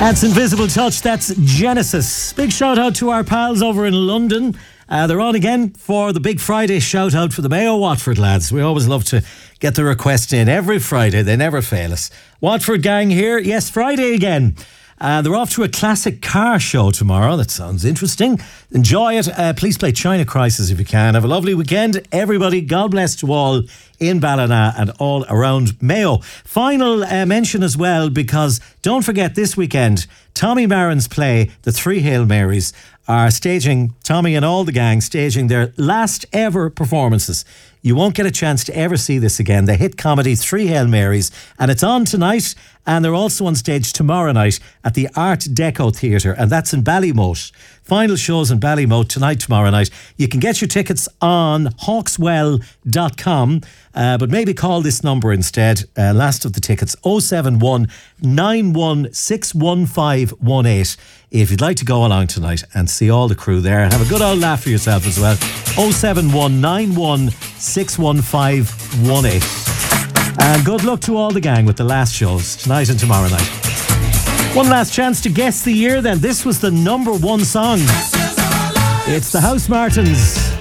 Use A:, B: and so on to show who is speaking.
A: That's Invisible Touch, that's Genesis. Big shout out to our pals over in London. They're on again for the Big Friday shout out for the Mayo Watford lads. We always love to get the request in every Friday, they never fail us. Watford gang here, yes, Friday again. They're off to a classic car show tomorrow. That sounds interesting. Enjoy it. Please play China Crisis if you can. Have a lovely weekend, everybody. God bless to all in Ballina and all around Mayo. Final mention as well, because don't forget this weekend, Tommy Marin's play, The Three Hail Marys, are staging, Tommy and all the gang staging their last ever performances. You won't get a chance to ever see this again. The hit comedy Three Hail Marys, and it's on tonight, and they're also on stage tomorrow night at the Art Deco Theatre, and that's in Ballymote. Final shows in Ballymote tonight, tomorrow night. You can get your tickets on hawkswell.com, but maybe call this number instead. Last of the tickets, 071 9161518. If you'd like to go along tonight and see all the crew there and have a good old laugh for yourself as well, 071 9161518. And good luck to all the gang with the last shows tonight and tomorrow night. One last chance to guess the year then. This was the number one song. It's the House Martins.